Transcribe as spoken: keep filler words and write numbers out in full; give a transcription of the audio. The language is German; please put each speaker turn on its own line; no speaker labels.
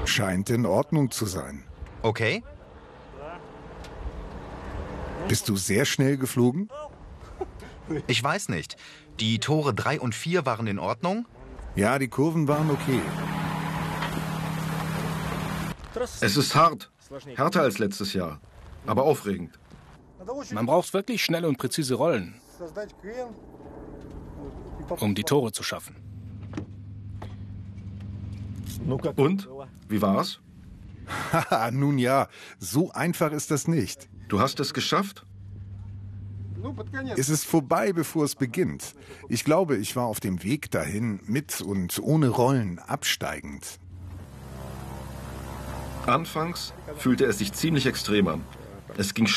Scheint in Ordnung zu sein.
Okay.
Bist du sehr schnell geflogen?
Ich weiß nicht. Die Tore drei und vier waren in Ordnung?
Ja, die Kurven waren okay.
Es ist hart. Härter als letztes Jahr. Aber aufregend.
Man braucht wirklich schnelle und präzise Rollen, um die Tore zu schaffen.
Und? Wie war's?
Haha, nun ja, so einfach ist das nicht.
Du hast es geschafft?
Es ist vorbei, bevor es beginnt. Ich glaube, ich war auf dem Weg dahin, mit und ohne Rollen, absteigend.
Anfangs fühlte es sich ziemlich extrem an. Es ging